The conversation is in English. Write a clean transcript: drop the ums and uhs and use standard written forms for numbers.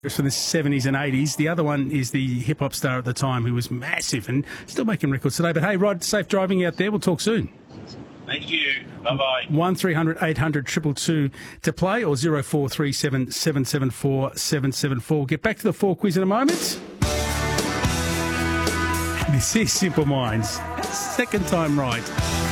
from the 70s and 80s. The other one is the hip-hop star at the time who was massive and still making records today. But hey, Rod, safe driving out there. We'll talk soon. Thank you. Bye-bye. 1300 800 222 to play, or 0437 774 774. We'll get back to the 4 quiz in a moment. This is Simple Minds. Second time right.